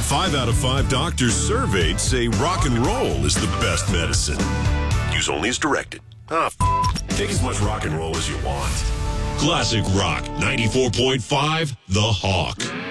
5 out of 5 doctors surveyed say rock and roll is the best medicine. Use only as directed. Take as much rock and roll as you want. Classic Rock 94.5, The Hawk.